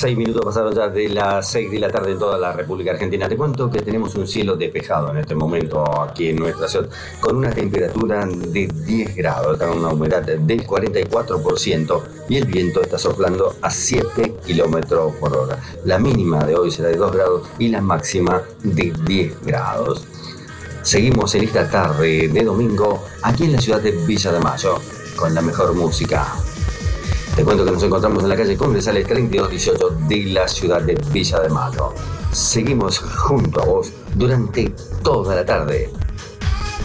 6 minutos pasaron ya de las 6 de la tarde en toda la República Argentina. Te cuento que tenemos un cielo despejado en este momento aquí en nuestra ciudad, con una temperatura de 10 grados, con una humedad del 44% y el viento está soplando a 7 kilómetros por hora. La mínima de hoy será de 2 grados y la máxima de 10 grados. Seguimos en esta tarde de domingo aquí en la ciudad de Villa de Mayo con la mejor música. Te cuento que nos encontramos en la calle Congresales 3218 de la ciudad de Villa de Mayo. Seguimos junto a vos durante toda la tarde.